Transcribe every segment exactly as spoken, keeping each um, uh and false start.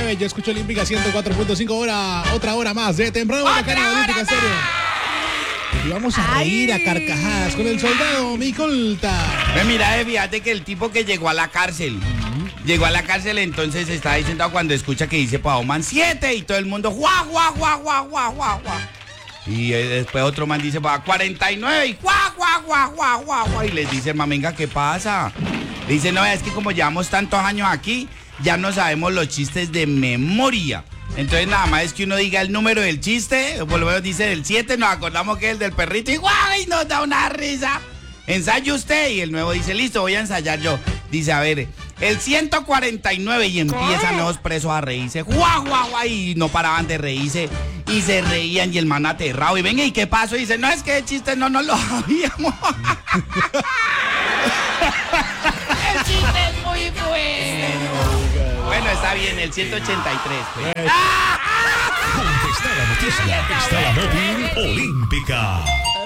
nueve. Yo escucho Olímpica ciento cuatro punto cinco, hora, otra hora más de temprano bacana Olímpica Estéreo. Y vamos a reír a carcajadas con el soldado Micolta. Ve, mira, fíjate que el tipo que llegó a la cárcel, uh-huh. llegó a la cárcel, entonces está ahí sentado cuando escucha que dice Paoman siete y todo el mundo guau, guau, guau, guau, guau, guau, guau. Y después otro man dice para cuarenta y nueve y guau, guau, guau, guau, guau, guau. Y les dice, mamenga, ¿qué pasa? Le dice, no, es que como llevamos tantos años aquí, ya no sabemos los chistes de memoria. Entonces nada más es que uno diga el número del chiste, por lo menos dice el siete, nos acordamos que es el del perrito y guau, y nos da una risa. Ensaye usted y el nuevo dice, listo, voy a ensayar yo. Dice, a ver, el ciento cuarenta y nueve y empiezan los presos a reírse. Guau, guau, guau, y no paraban de reírse y se reían y el man aterrado. Y venga, ¿y qué pasó? Y dice, no, es que el chiste no nos lo sabíamos. El chiste es muy bueno. Bueno, está bien, el ciento ochenta y tres, pues. ¿Dónde está la noticia? Está la móvil olímpica.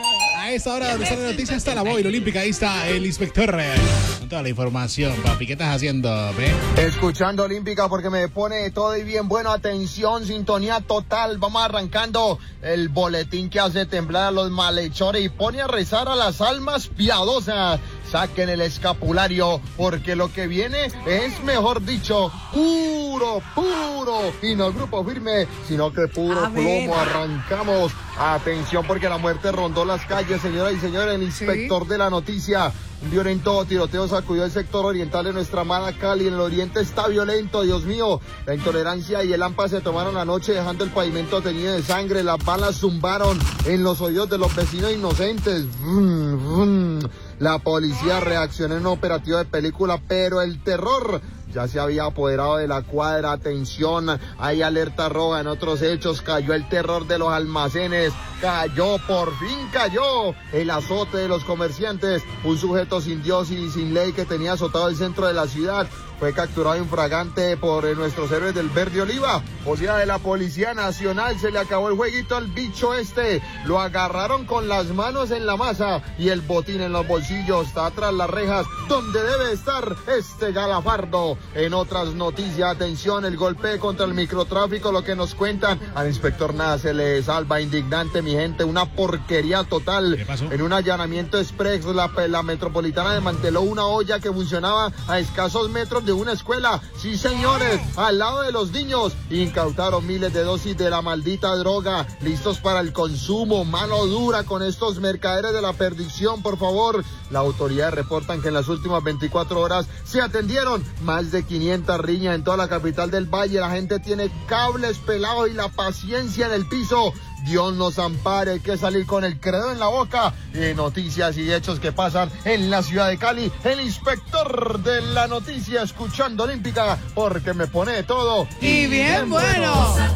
A esta hora donde está la noticia está la móvil olímpica. Ahí está el inspector con toda la información. Papi, ¿qué estás haciendo, ve? Escuchando Olímpica porque me pone todo y bien bueno. Atención, sintonía total. Vamos arrancando el boletín que hace temblar a los malhechores y pone a rezar a las almas piadosas. Saquen el escapulario porque lo que viene es, mejor dicho, puro, puro. Y no grupo firme, sino que puro plomo. Arrancamos. Atención porque la muerte rondó las calles, señoras y señores. El inspector ¿Sí? de la noticia. Un violento tiroteo sacudió el sector oriental de nuestra amada Cali. En el oriente está violento, Dios mío. La intolerancia y el hampa se tomaron anoche dejando el pavimento teñido de sangre. Las balas zumbaron en los oídos de los vecinos inocentes. Vrum, vrum. La policía reaccionó en un operativo de película, pero el terror ya se había apoderado de la cuadra. Atención, hay alerta roja en otros hechos. Cayó el terror de los almacenes. Cayó, por fin cayó el azote de los comerciantes. Un sujeto sin Dios y sin ley que tenía azotado el centro de la ciudad fue capturado infragante por eh, nuestros héroes del Verde Oliva. O sea, de la Policía Nacional. Se le acabó el jueguito al bicho este. Lo agarraron con las manos en la masa y el botín en los bolsillos. Está tras las rejas donde debe estar este galafardo. En otras noticias, atención, el golpe contra el microtráfico, lo que nos cuentan. Al inspector nada se le salva, indignante, mi gente, una porquería total. ¿Qué pasó? En un allanamiento express, la, la metropolitana desmanteló una olla que funcionaba a escasos metros de una escuela. Sí, señores, al lado de los niños. Incautaron miles de dosis de la maldita droga, listos para el consumo. Mano dura con estos mercaderes de la perdición, por favor. Las autoridades reportan que en las últimas veinticuatro horas se atendieron más de quinientas riñas en toda la capital del Valle. La gente tiene cables pelados y la paciencia en el piso. Dios nos ampare, hay que salir con el credo en la boca. Eh, noticias y hechos que pasan en la ciudad de Cali. El inspector de la noticia, escuchando Olímpica, porque me pone todo y bien bueno.